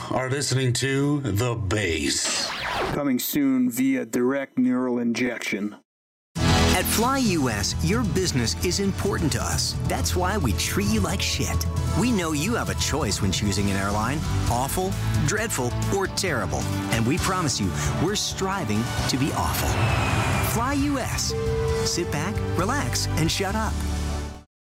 are listening to The Base. Coming soon via direct neural injection. At Fly US, your business is important to us. That's why we treat you like shit. We know you have a choice when choosing an airline: awful, dreadful, or terrible. And we promise you, we're striving to be awful. Fly US. Sit back, relax, and shut up.